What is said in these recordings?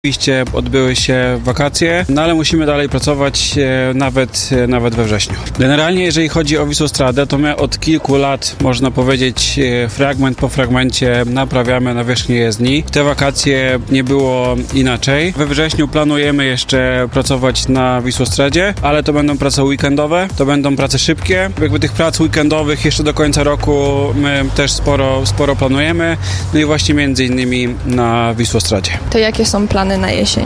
Oczywiście odbyły się wakacje, no ale musimy dalej pracować nawet we wrześniu. Generalnie jeżeli chodzi o Wisłostradę, to my od kilku lat, można powiedzieć, fragment po fragmencie naprawiamy nawierzchnię jezdni. W te wakacje nie było inaczej. We wrześniu planujemy jeszcze pracować na Wisłostradzie, ale to będą prace weekendowe, to będą prace szybkie. Jakby tych prac weekendowych jeszcze do końca roku my też sporo planujemy, no i właśnie między innymi na Wisłostradzie. To jakie są plany na jesień?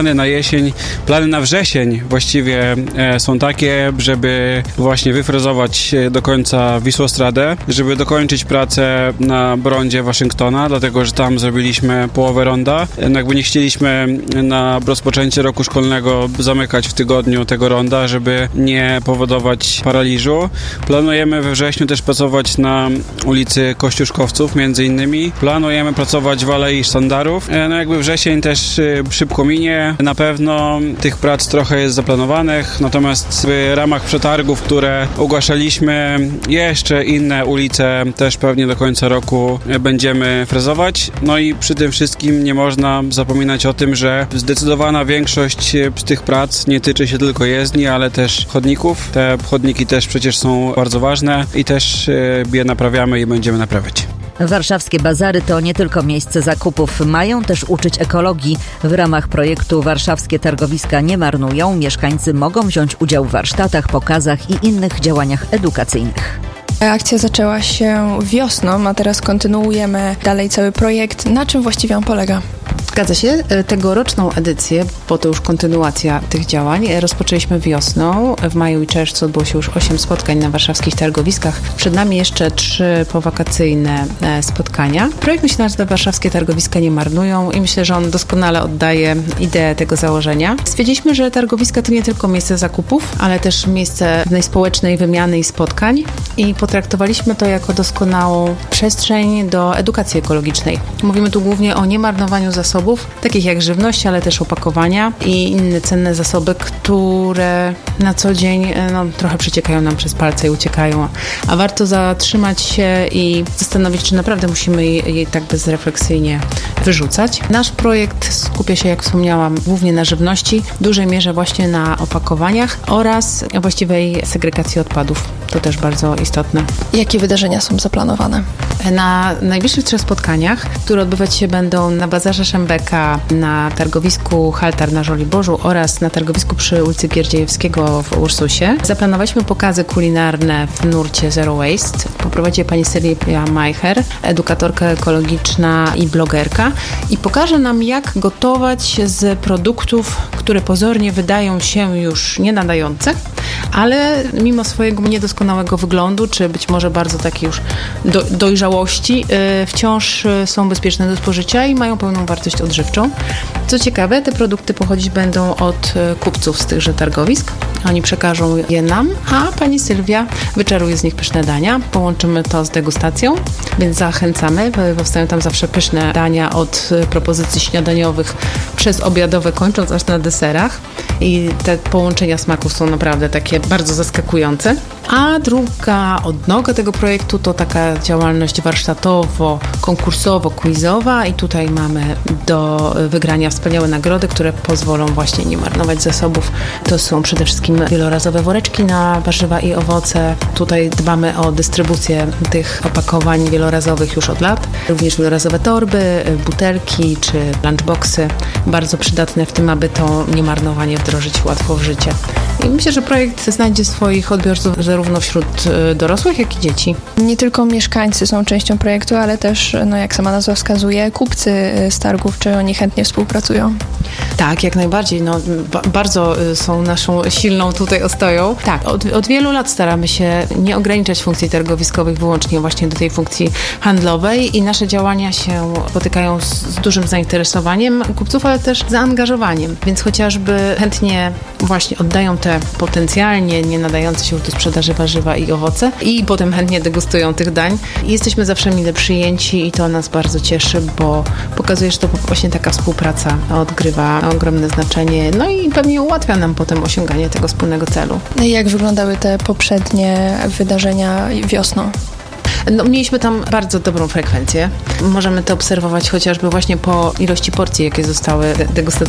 Plany na wrzesień właściwie są takie, żeby właśnie wyfrezować do końca Wisłostradę, żeby dokończyć pracę na rondzie Waszyngtona, dlatego że tam zrobiliśmy połowę ronda. Jakby nie chcieliśmy na rozpoczęcie roku szkolnego zamykać w tygodniu tego ronda, żeby nie powodować paraliżu. Planujemy we wrześniu też pracować na ulicy Kościuszkowców między innymi. Planujemy pracować w Alei Sztandarów. No jakby wrzesień też szybko minie. Na pewno tych prac trochę jest zaplanowanych, natomiast w ramach przetargów, które ogłaszaliśmy, jeszcze inne ulice też pewnie do końca roku będziemy frezować. No i przy tym wszystkim nie można zapominać o tym, że zdecydowana większość z tych prac nie tyczy się tylko jezdni, ale też chodników. Te chodniki też przecież są bardzo ważne i też je naprawiamy i będziemy naprawiać. Warszawskie bazary to nie tylko miejsce zakupów, mają też uczyć ekologii. W ramach projektu Warszawskie Targowiska nie marnują. Mieszkańcy mogą wziąć udział w warsztatach, pokazach i innych działaniach edukacyjnych. Akcja zaczęła się wiosną, a teraz kontynuujemy dalej cały projekt. Na czym właściwie on polega? Zgadza się. Tegoroczną edycję, bo to już kontynuacja tych działań, rozpoczęliśmy wiosną. W maju i czerwcu odbyło się już 8 spotkań na warszawskich targowiskach. Przed nami jeszcze 3 powakacyjne spotkania. Projekt się nazywa Warszawskie Targowiska nie marnują i myślę, że on doskonale oddaje ideę tego założenia. Stwierdziliśmy, że targowiska to nie tylko miejsce zakupów, ale też miejsce pewnej społecznej wymiany i spotkań i potraktowaliśmy to jako doskonałą przestrzeń do edukacji ekologicznej. Mówimy tu głównie o niemarnowaniu zasobów, takich jak żywność, ale też opakowania i inne cenne zasoby, które na co dzień trochę przeciekają nam przez palce i uciekają, a warto zatrzymać się i zastanowić, czy naprawdę musimy jej tak bezrefleksyjnie wyrzucać. Nasz projekt skupia się, jak wspomniałam, głównie na żywności, w dużej mierze właśnie na opakowaniach oraz właściwej segregacji odpadów. To też bardzo istotne. Jakie wydarzenia są zaplanowane? Na najbliższych 3 spotkaniach, które odbywać się będą na Bazarze Szembeka, na targowisku Haltar na Żoliborzu oraz na targowisku przy ulicy Gierdziejewskiego w Ursusie, zaplanowaliśmy pokazy kulinarne w nurcie Zero Waste. Poprowadzi pani Sylwia Majcher, edukatorka ekologiczna i blogerka i pokaże nam, jak gotować z produktów, które pozornie wydają się już nienadające, ale mimo swojego niedoskonałego wyglądu, czy być może bardzo takiej już dojrzałości, wciąż są bezpieczne do spożycia i mają pełną wartość odżywczą. Co ciekawe, te produkty pochodzić będą od kupców z tychże targowisk. Oni przekażą je nam, a pani Sylwia wyczaruje z nich pyszne dania. Połączymy to z degustacją, więc zachęcamy. Powstają tam zawsze pyszne dania od propozycji śniadaniowych przez obiadowe, kończąc aż na deserach. I te połączenia smaków są naprawdę takie bardzo zaskakujące. A druga odnoga tego projektu to taka działalność warsztatowo-konkursowo-quizowa i tutaj mamy do wygrania wspaniałe nagrody, które pozwolą właśnie nie marnować zasobów. To są przede wszystkim wielorazowe woreczki na warzywa i owoce. Tutaj dbamy o dystrybucję tych opakowań wielorazowych już od lat. Również wielorazowe torby, butelki czy lunchboxy. Bardzo przydatne w tym, aby to niemarnowanie wdrożyć łatwo w życie. I myślę, że projekt znajdzie swoich odbiorców zarówno wśród dorosłych, jak i dzieci. Nie tylko mieszkańcy są częścią projektu, ale też, jak sama nazwa wskazuje, kupcy z targów. Czy oni chętnie współpracują? Tak, jak najbardziej. Bardzo są naszą silną tutaj ostoją. Tak, od wielu lat staramy się nie ograniczać funkcji targowiskowych wyłącznie właśnie do tej funkcji handlowej i nasze działania się spotykają z dużym zainteresowaniem kupców, ale też zaangażowaniem. Więc chociażby chętnie właśnie oddają te potencjalnie nie nadające się już do sprzedaży warzywa i owoce i potem chętnie degustują tych dań. I jesteśmy zawsze mile przyjęci i to nas bardzo cieszy, bo pokazuje, że to właśnie taka współpraca odgrywa ogromne znaczenie, no i pewnie ułatwia nam potem osiąganie tego wspólnego celu. Jak wyglądały te poprzednie wydarzenia wiosną? No, mieliśmy tam bardzo dobrą frekwencję. Możemy to obserwować chociażby właśnie po ilości porcji, jakie zostały degustacyjne